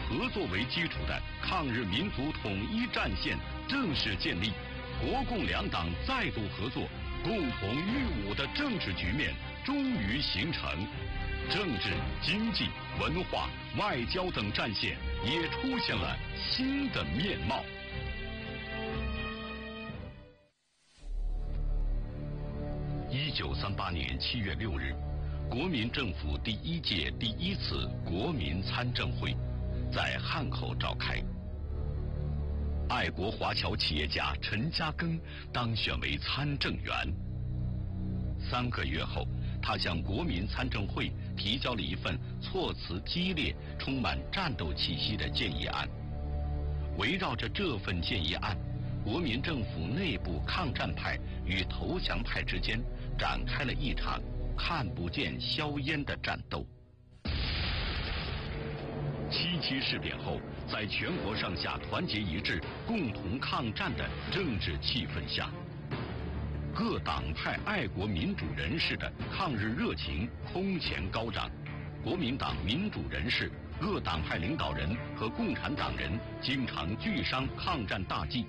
合作为基础的抗日民族统一战线正式建立，国共两党再度合作，共同御侮的政治局面终于形成，政治、经济、文化、外交等战线也出现了新的面貌。1938年7月6日，国民政府第1届第1次国民参政会在汉口召开。爱国华侨企业家陈嘉庚当选为参政员。3个月后，他向国民参政会提交了一份措辞激烈、充满战斗气息的建议案。围绕着这份建议案，国民政府内部抗战派与投降派之间展开了一场看不见硝烟的战斗。7.7事变后，在全国上下团结一致、共同抗战的政治气氛下，各党派爱国民主人士的抗日热情空前高涨。国民党民主人士、各党派领导人和共产党人经常聚商抗战大计。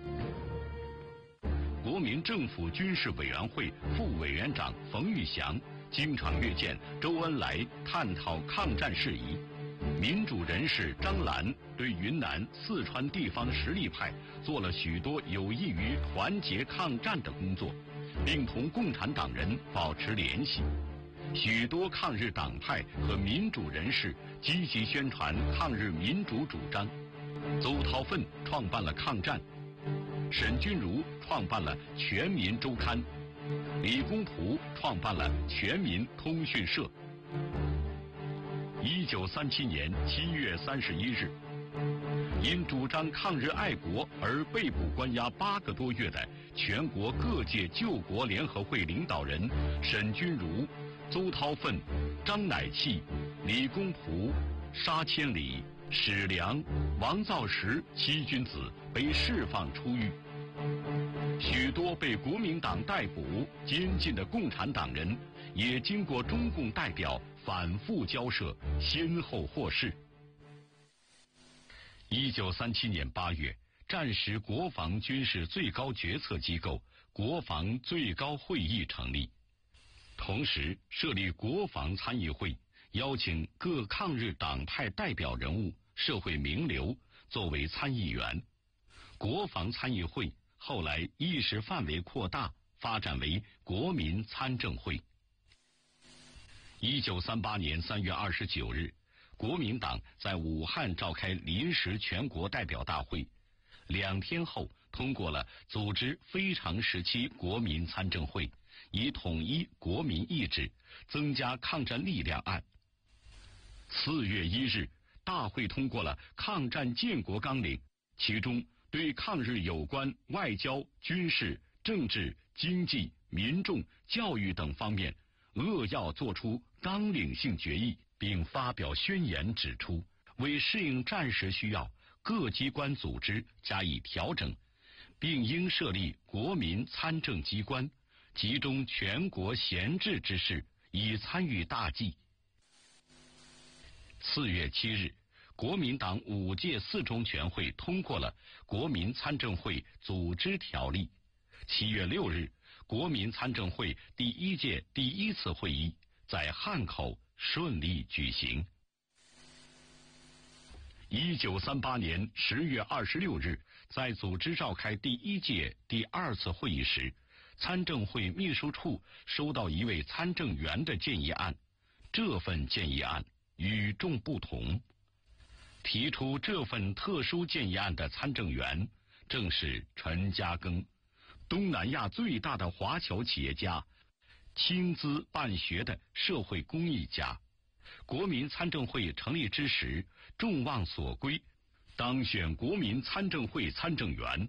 国民政府军事委员会副委员长冯玉祥经常约见周恩来探讨抗战事宜。民主人士张澜对云南、四川地方实力派做了许多有益于团结抗战的工作，并同共产党人保持联系。许多抗日党派和民主人士积极宣传抗日民主主张。邹韬奋创办了抗战，沈钧儒创办了《全民周刊》，李公朴创办了《全民通讯社》。1937年7月31日，因主张抗日爱国而被捕关押8个多月的全国各界救国联合会领导人沈钧儒、邹韬奋、张乃器、李公朴、沙千里、史良、王造时7君子被释放出狱。许多被国民党逮捕、监禁的共产党人，也经过中共代表反复交涉，先后获释。1937年8月，战时国防军事最高决策机构国防最高会议成立，同时设立国防参议会，邀请各抗日党派代表人物、社会名流作为参议员。国防参议会后来意识范围扩大，发展为国民参政会。1938年3月29日，国民党在武汉召开临时全国代表大会，2天后通过了组织非常时期国民参政会，以统一国民意志、增加抗战力量案。4月1日，大会通过了抗战建国纲领，其中对抗日有关外交、军事、政治、经济、民众、教育等方面扼要作出纲领性决议，并发表宣言指出，为适应战时需要，各机关组织加以调整，并应设立国民参政机关，集中全国闲置之士，以参与大计。4月7日，国民党5届4中全会通过了《国民参政会组织条例》。7月6日，国民参政会第1届第1次会议在汉口顺利举行。1938年10月26日，在组织召开第1届第2次会议时，参政会秘书处收到一位参政员的建议案。这份建议案与众不同。提出这份特殊建议案的参政员正是陈嘉庚，东南亚最大的华侨企业家，亲资办学的社会公益家。国民参政会成立之时，众望所归，当选国民参政会参政员。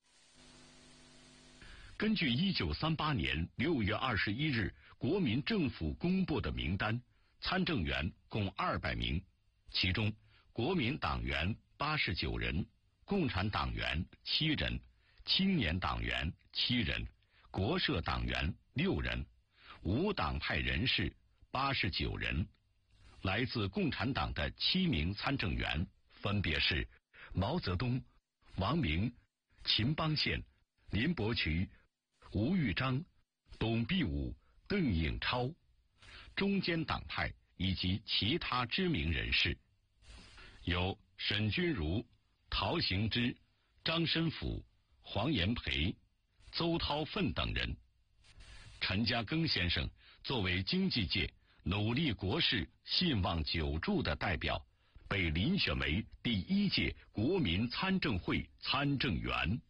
根据1938年6月21日国民政府公布的名单，参政员共200名，其中国民党员89人，共产党员7人，青年党员7人，国社党员6人，无党派人士89人。来自共产党的7名参政员分别是毛泽东、王明、秦邦宪、林伯渠、吴玉章、董必武、邓颖超，中间党派以及其他知名人士，有沈钧儒、陶行知、张申府、黄炎培、邹韬奋等人。陈嘉庚先生作为经济界努力国事、信望久驻的代表，被遴选为第1届国民参政会参政员。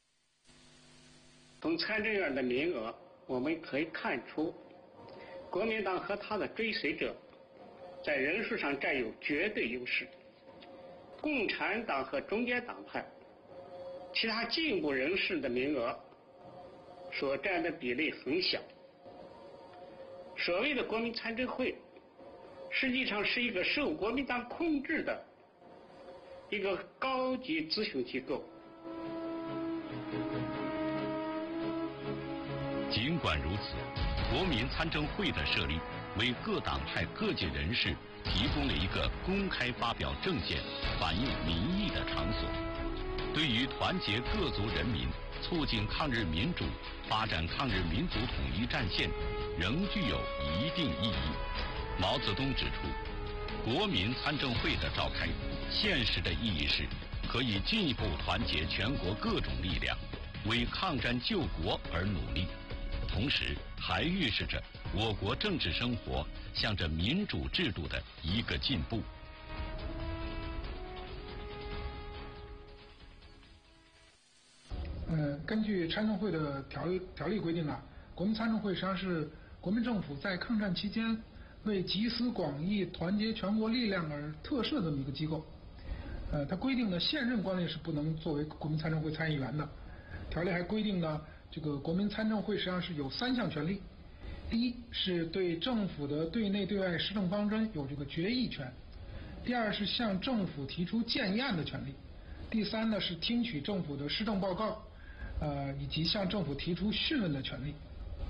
从参政员的名额，我们可以看出，国民党和他的追随者在人数上占有绝对优势。共产党和中间党派其他进步人士的名额所占的比例很小。所谓的国民参政会，实际上是一个受国民党控制的一个高级咨询机构。 尽管如此，国民参政会的设立为各党派各界人士提供了一个公开发表政见、反映民意的场所，对于团结各族人民、促进抗日民主、发展抗日民族统一战线，仍具有一定意义。毛泽东指出，国民参政会的召开，现实的意义是可以进一步团结全国各种力量，为抗战救国而努力，同时还预示着我国政治生活向着民主制度的一个进步。 根据参政会的条例规定啊，国民参政会实际上是国民政府在抗战期间为集思广益、团结全国力量而特设这么一个机构。它规定呢，现任官吏是不能作为国民参政会参议员的。条例还规定呢，这个国民参政会实际上是有3项权利：第一是对政府的对内对外施政方针有这个决议权；第二是向政府提出建议案的权利；第三呢是听取政府的施政报告，以及向政府提出讯问的权利。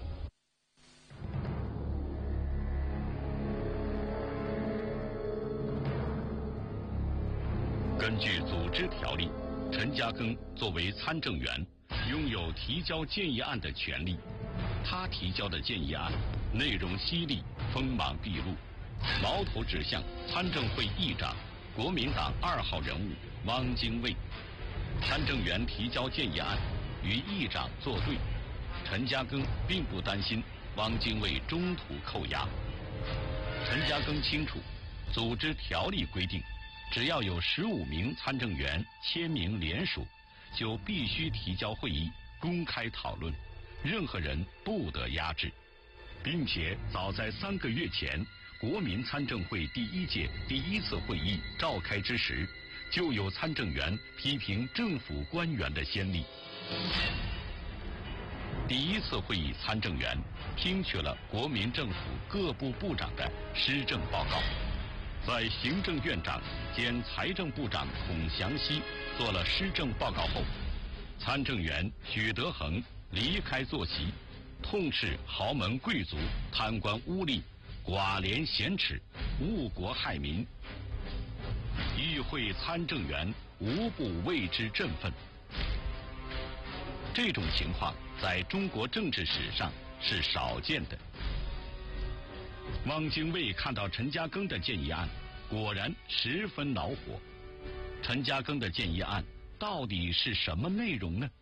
根据组织条例，陈嘉庚作为参政员，拥有提交建议案的权利。他提交的建议案内容犀利、锋芒毕露，矛头指向参政会议长、国民党2号人物汪精卫。参政员提交建议案与议长作对，陈嘉庚并不担心汪精卫中途扣押。陈嘉庚清楚，组织条例规定，只要有15名参政员签名联署，就必须提交会议公开讨论，任何人不得压制，并且早在3个月前，国民参政会第1届第1次会议召开之时，就有参政员批评政府官员的先例。第1次会议参政员听取了国民政府各部部长的施政报告，在行政院长兼财政部长孔祥熙做了施政报告后，参政员许德衡离开坐席，痛斥豪门贵族贪官污吏、寡廉鲜耻、误国害民。与会参政员无不为之振奋。这种情况在中国政治史上是少见的。汪精卫看到陈嘉庚的建议案，果然十分恼火。陈嘉庚的建议案到底是什么内容呢？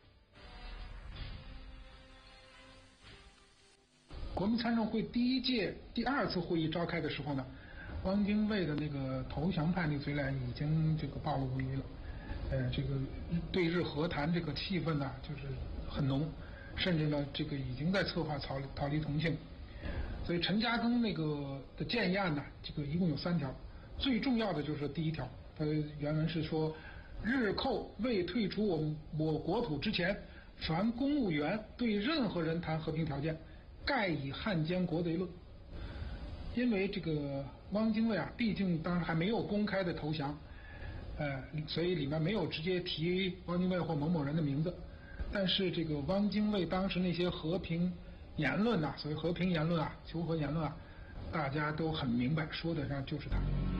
国民参政会第1届第2次会议召开的时候呢，汪精卫的那个投降叛逆嘴脸已经这个暴露无遗了。这个对日和谈这个气氛呢，就是很浓，甚至呢，这个已经在策划逃离重庆。所以陈嘉庚那个的建议案呢，这个一共有3条，最重要的就是第1条，它的原文是说：日寇未退出我国土之前，凡公务员对任何人谈和平条件，盖以汉奸国贼论。因为这个汪精卫啊，毕竟当时还没有公开的投降，所以里面没有直接提汪精卫或某某人的名字。但是这个汪精卫当时那些和平言论呐，所谓和平言论啊、求和言论啊，大家都很明白，说的上就是他。